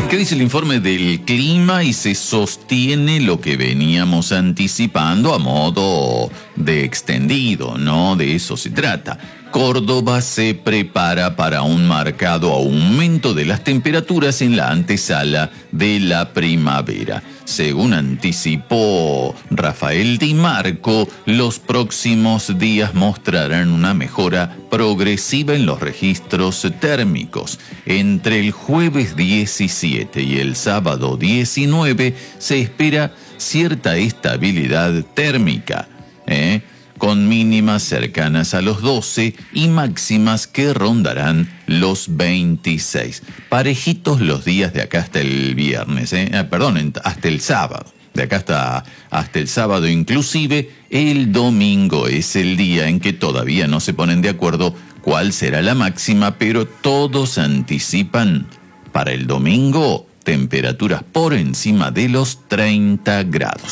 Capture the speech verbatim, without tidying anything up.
¿Qué dice el informe del clima? Y se sostiene lo que veníamos anticipando a modo de extendido, ¿no? De eso se trata. Córdoba se prepara para un marcado aumento de las temperaturas en la antesala de la primavera. Según anticipó Rafael Di Marco, los próximos días mostrarán una mejora progresiva en los registros térmicos. Entre el jueves diecisiete y el sábado diecinueve se espera cierta estabilidad térmica, ¿eh? con mínimas cercanas a los doce y máximas que rondarán los veintiséis. Parejitos los días de acá hasta el viernes, ¿eh? Ah, perdón, hasta el sábado. De acá hasta, hasta el sábado, inclusive el domingo es el día en que todavía no se ponen de acuerdo cuál será la máxima, pero todos anticipan para el domingo temperaturas por encima de los treinta grados.